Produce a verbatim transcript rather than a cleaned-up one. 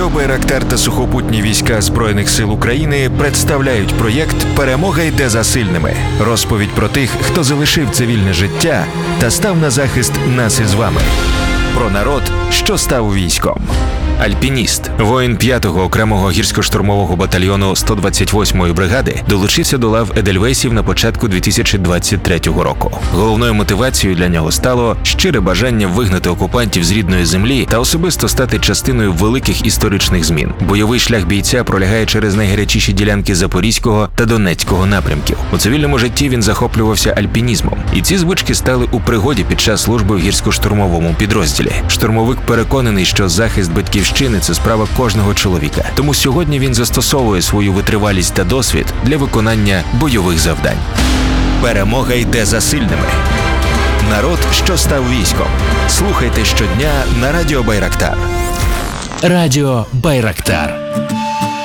Радіо Байрактар та сухопутні війська Збройних сил України представляють проєкт «Перемога йде за сильними». Розповідь про тих, хто залишив цивільне життя та став на захист нас із вами. Про народ, що став військом. Альпініст, воїн п'ятого окремого гірсько-штурмового батальйону сто двадцять восьмої бригади, долучився до лав едельвейсів на початку дві тисячі двадцять третього року. Головною мотивацією для нього стало щире бажання вигнати окупантів з рідної землі та особисто стати частиною великих історичних змін. Бойовий шлях бійця пролягає через найгарячіші ділянки Запорізького та Донецького напрямків. У цивільному житті він захоплювався альпінізмом, і ці звички стали у пригоді під час служби в гірсько-штурмовому підрозділі. Штурмовик переконаний, що захист батьківщини – це справа кожного чоловіка. Тому сьогодні він застосовує свою витривалість та досвід для виконання бойових завдань. Перемога йде за сильними. Народ, що став військом. Слухайте щодня на Радіо Байрактар. Радіо Байрактар.